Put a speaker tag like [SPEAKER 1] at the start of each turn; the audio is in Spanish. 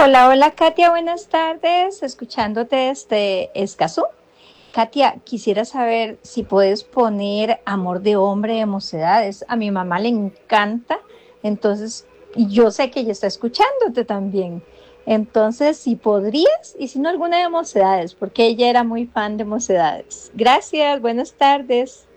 [SPEAKER 1] Hola, hola Katia, buenas tardes, escuchándote desde Escazú. Katia, quisiera saber si puedes poner Amor de Hombre de Mocedades. A mi mamá le encanta, entonces, y yo sé que ella está escuchándote también. Entonces, si podrías, y si no alguna de Mocedades, porque ella era muy fan de Mocedades. Gracias, buenas tardes.